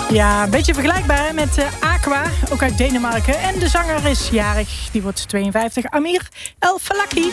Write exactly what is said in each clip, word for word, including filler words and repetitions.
Ja, een beetje vergelijkbaar hè, met uh, Aqua, ook uit Denemarken. En de zanger is jarig, die wordt tweeënvijftig, Amir El Falaki.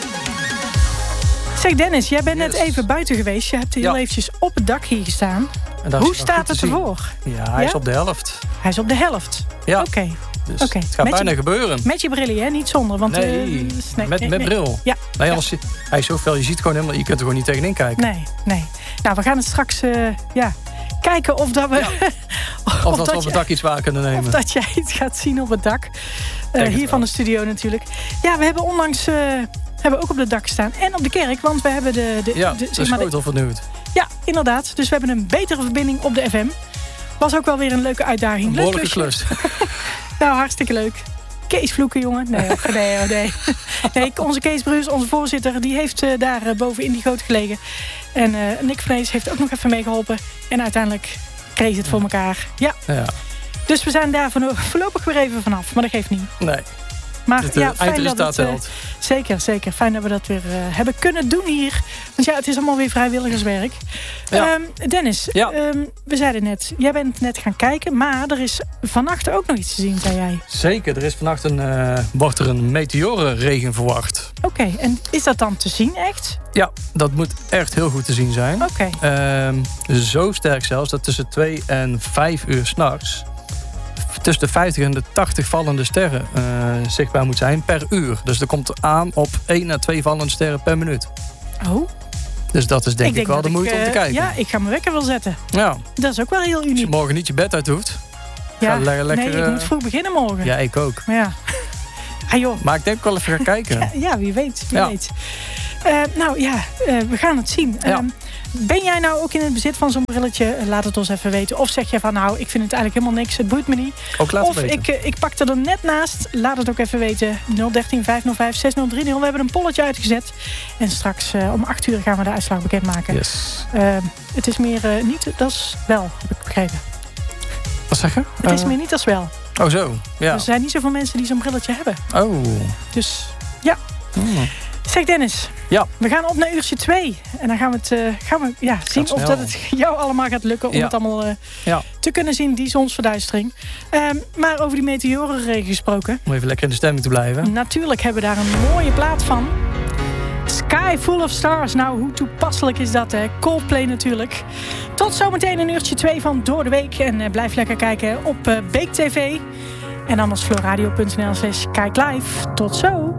Zeg Dennis, jij bent yes. net even buiten geweest. Je hebt heel ja. eventjes op het dak hier gestaan. Hoe staat het ervoor? Ja, hij ja? is op de helft. Hij is op de helft? Ja. Oké. Okay. Dus okay. het gaat met bijna je, gebeuren. Met je brillen, hè? Niet zonder. Want, nee, uh, nee, met, nee, met nee. bril. Ja. Nee, anders, ja. Hij is zoveel, je ziet gewoon helemaal, je kunt er gewoon niet tegenin kijken. Nee, nee. Nou, we gaan het straks uh, ja, kijken of dat we... Ja. of, of dat, dat we op het dak iets waar kunnen nemen. Of dat jij iets gaat zien op het dak. Uh, hier van de studio natuurlijk. Ja, we hebben onlangs... Uh, hebben ook op het dak staan. En op de kerk, want we hebben de... de ja, de, de schotel vernieuwd. Ja, inderdaad. Dus we hebben een betere verbinding op de F M. Was ook wel weer een leuke uitdaging. Een behoorlijke klus. Nou, hartstikke leuk. Kees vloeken, jongen. Nee, nee, nee. nee onze Kees Bruus, onze voorzitter, die heeft uh, daar uh, boven in die goot gelegen. En uh, Nick Vlees heeft ook nog even meegeholpen. En uiteindelijk kreeg het voor elkaar. Ja. ja. Dus we zijn daar voorlopig weer even vanaf. Maar dat geeft niet. Nee. Maar het ja, fijn dat het, uh, zeker, zeker. Fijn dat we dat weer uh, hebben kunnen doen hier. Want ja, het is allemaal weer vrijwilligerswerk. Ja. Um, Dennis, ja. um, we zeiden net, jij bent net gaan kijken. Maar er is vannacht ook nog iets te zien, zei jij. Zeker, er is vannacht een, uh, wordt er een meteorenregen verwacht. Oké, okay, en is dat dan te zien echt? Ja, dat moet echt heel goed te zien zijn. Oké. Okay. Um, zo sterk zelfs dat tussen twee en vijf uur 's nachts... tussen de vijftig en de tachtig vallende sterren uh, zichtbaar moet zijn per uur. Dus er komt aan op één à twee vallende sterren per minuut. Oh. Dus dat is denk ik, ik denk wel de moeite ik, uh, om te kijken. Ja, ik ga mijn wekker wel zetten. Ja. Dat is ook wel heel uniek. Als je morgen niet je bed uit hoeft. Ja, ga le- lekker, nee, ik moet vroeg beginnen morgen. Ja, ik ook. Ja. Ah, joh. Maar ik denk wel even gaan kijken. ja, ja, wie weet. Wie ja. weet. Uh, nou ja, uh, we gaan het zien. Ja. Um, ben jij nou ook in het bezit van zo'n brilletje? Laat het ons even weten. Of zeg je van nou, ik vind het eigenlijk helemaal niks. Het boeit me niet. Ook laten of weten. ik, uh, ik pak er net naast. Laat het ook even weten. nul dertien vijfhonderdvijf zeshonderddrieëntig. We hebben een polletje uitgezet. En straks uh, om acht uur gaan we de uitslag bekendmaken. Yes. Uh, het is meer uh, niet, dat is wel, heb ik begrepen. Wat zeg je? Het is uh, meer niet als wel. Oh zo, ja. Er zijn niet zoveel mensen die zo'n brilletje hebben. Oh. Dus ja. Mm. Zeg Dennis, ja. we gaan op naar uurtje twee. En dan gaan we, het, uh, gaan we ja, zien of dat het jou allemaal gaat lukken... om ja. het allemaal uh, ja. te kunnen zien, die zonsverduistering. Um, maar over die meteorenregen gesproken... Om even lekker in de stemming te blijven. Natuurlijk hebben we daar een mooie plaat van. Sky Full of Stars. Nou, hoe toepasselijk is dat, hè? Coldplay natuurlijk. Tot zometeen een uurtje twee van Door de Week. En uh, blijf lekker kijken op uh, Beek T V. En anders floradio punt n l slash kijk live. Tot zo!